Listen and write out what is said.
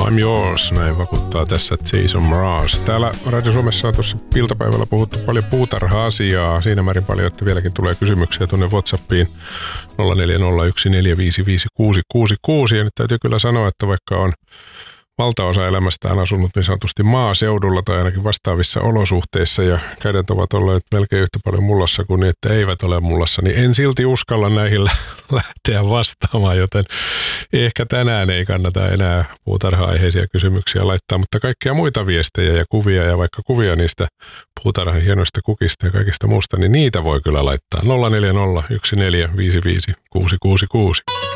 I'm yours, näin vakuuttaa tässä Jason Mraz. Täällä Radio Suomessa on tuossa iltapäivällä puhuttu paljon puutarha-asiaa. Siinä määrin paljon, että vieläkin tulee kysymyksiä tuonne WhatsAppiin 0401455666. Ja nyt täytyy kyllä sanoa, että vaikka on valtaosa elämästään asunut niin sanotusti maaseudulla tai ainakin vastaavissa olosuhteissa ja kädet ovat olleet melkein yhtä paljon mullassa kuin niin, että eivät ole mullassa, niin en silti uskalla näihin lähteä vastaamaan, joten ehkä tänään ei kannata enää puutarha-aiheisia kysymyksiä laittaa, mutta kaikkia muita viestejä ja kuvia ja vaikka kuvia niistä puutarhan hienoista kukista ja kaikista muusta, niin niitä voi kyllä laittaa 0401455666.